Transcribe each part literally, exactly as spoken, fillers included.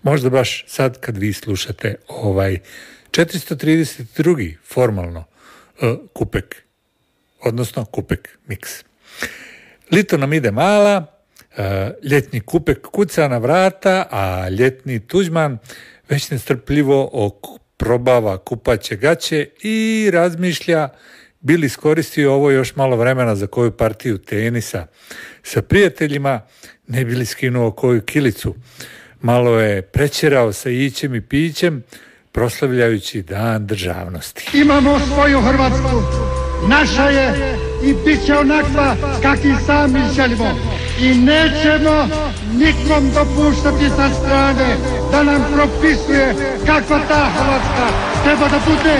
možda baš sad kad vi slušate ovaj četiristo trideset drugi formalno uh, Kupek, odnosno Kupek Mix. Lito nam ide mala, uh, ljetni Kupek kuca na vrata, a ljetni Tuđman već nestrpljivo probava kupaće gaće i razmišlja bi li iskoristio ovo još malo vremena za koju partiju tenisa sa prijateljima, ne bi li skinuo koju kilicu. Malo je prećerao sa ićem i pićem, proslavljajući Dan državnosti. Imamo svoju Hrvatsku, naša je i bit će onakva kakvi sami želimo. I nećemo nikom dopuštati sa strane da nam propisuje kakva ta Hrvatska treba da bude.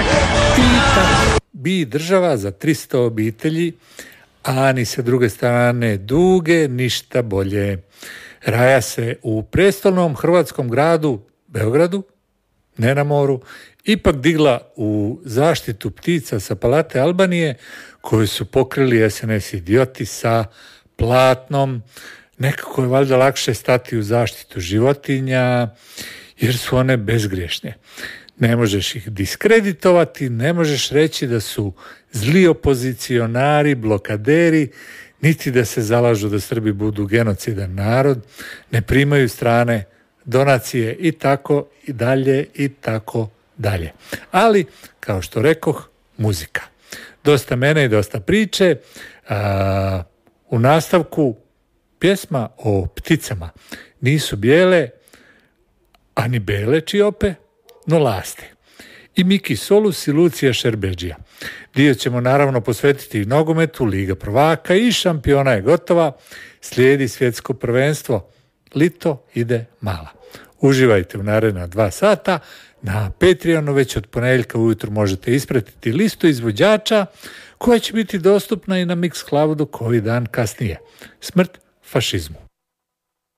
Bi država za tristo obitelji, a ni sa druge strane duge ništa bolje. Raja se u prestolnom hrvatskom gradu Beogradu, ne na moru, ipak digla u zaštitu ptica sa Palate Albanije koju su pokrili es en es idioti sa platnom. Nekako je valjda lakše stati u zaštitu životinja jer su one bezgriješne. Ne možeš ih diskreditovati, ne možeš reći da su zli opozicionari, blokaderi, niti da se zalažu da Srbi budu genocidan narod, ne primaju strane donacije i tako i dalje i tako dalje. Ali, kao što rekoh, muzika. Dosta mene i dosta priče. A, u nastavku pjesma o pticama. Nisu bijele, ani bele čiope, no laste. I Miki Solus i Lucija Šerbedžija. Dio ćemo naravno posvetiti nogometu, Liga prvaka i šampiona je gotova. Slijedi svjetsko prvenstvo. Lito ide mala. Uživajte u naredna dva sata. Na Patreonu već od ponedjeljka ujutro možete ispratiti listu izvođača koja će biti dostupna i na Mixcloudu koji dan kasnije. Smrt fašizmu.